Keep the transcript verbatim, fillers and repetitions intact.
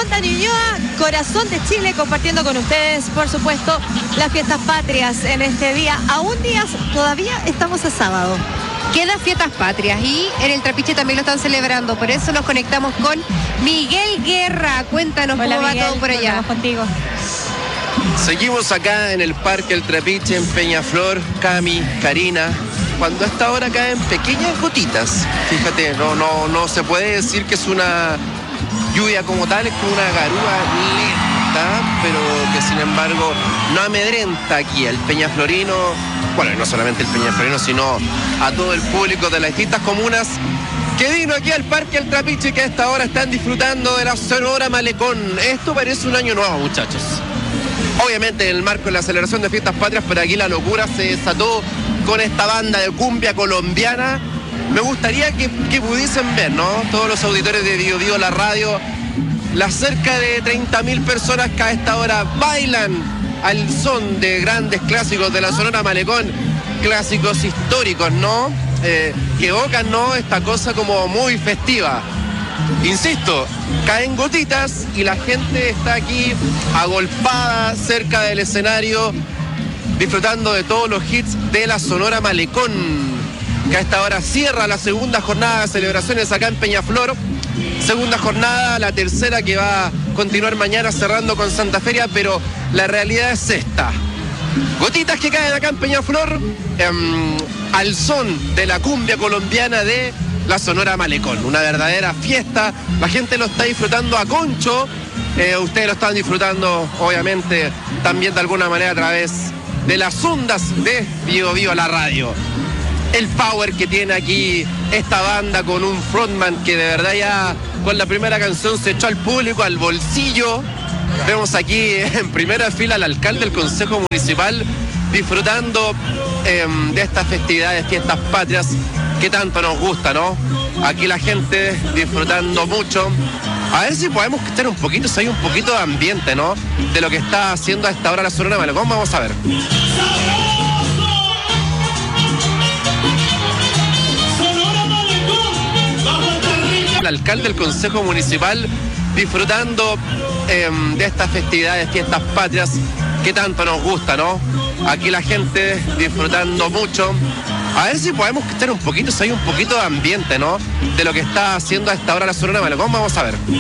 Conta Ñuñoa, corazón de Chile, compartiendo con ustedes, por supuesto, las fiestas patrias en este día. Aún días, todavía estamos a sábado. Quedan fiestas patrias y en el Trapiche también lo están celebrando. Por eso nos conectamos con Miguel Guerra. Cuéntanos. Hola, cómo Miguel, va todo por allá. Vamos contigo. Seguimos acá en el Parque El Trapiche, en Peñaflor, Cami, Karina, cuando a esta hora caen pequeñas gotitas. Fíjate, no, no, no se puede decir que es una lluvia como tal, es como una garúa lenta, pero que sin embargo no amedrenta aquí al peñaflorino, bueno, y no solamente el peñaflorino, sino a todo el público de las distintas comunas que vino aquí al Parque El Trapiche y que a esta hora están disfrutando de la Sonora Malecón. Esto parece un año nuevo, muchachos. Obviamente en el marco de la celebración de fiestas patrias, pero aquí la locura se desató con esta banda de cumbia colombiana. Me gustaría que, que pudiesen ver, ¿no? Todos los auditores de Bio Bio, la radio, las cerca de treinta mil personas que a esta hora bailan al son de grandes clásicos de la Sonora Malecón, clásicos históricos, ¿no? Eh, que evocan, ¿no? Esta cosa como muy festiva. Insisto, caen gotitas y la gente está aquí agolpada cerca del escenario, disfrutando de todos los hits de la Sonora Malecón, que a esta hora cierra la segunda jornada de celebraciones acá en Peñaflor. Segunda jornada, la tercera que va a continuar mañana cerrando con Santa Feria, pero la realidad es esta. Gotitas que caen acá en Peñaflor eh, al son de la cumbia colombiana de la Sonora Malecón. Una verdadera fiesta, la gente lo está disfrutando a concho, eh, ustedes lo están disfrutando obviamente también de alguna manera a través de las ondas de Bio Bio la radio. El power que tiene aquí esta banda con un frontman que de verdad ya con la primera canción se echó al público, al bolsillo. Vemos aquí en primera fila al alcalde del Consejo Municipal disfrutando eh, de estas festividades, fiestas patrias que tanto nos gusta, ¿no? Aquí la gente disfrutando mucho. A ver si podemos estar un poquito, si hay un poquito de ambiente, ¿no? De lo que está haciendo a esta hora la Sonora Malecón. Vamos a ver. El alcalde del Consejo Municipal disfrutando eh, de estas festividades, fiestas patrias que tanto nos gusta, ¿no? Aquí la gente disfrutando mucho. A ver si podemos estar un poquito, si hay un poquito de ambiente, ¿no? De lo que está haciendo a esta hora la Sonora Malecón. Vamos a ver.